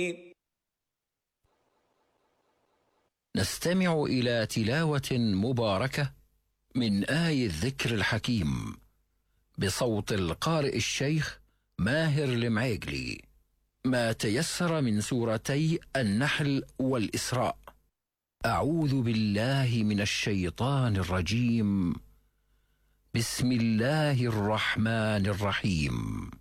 نستمع إلى تلاوة مباركة من آي الذكر الحكيم بصوت القارئ الشيخ ماهر المعيقلي، ما تيسر من سورتي النحل والإسراء. أعوذ بالله من الشيطان الرجيم. بسم الله الرحمن الرحيم.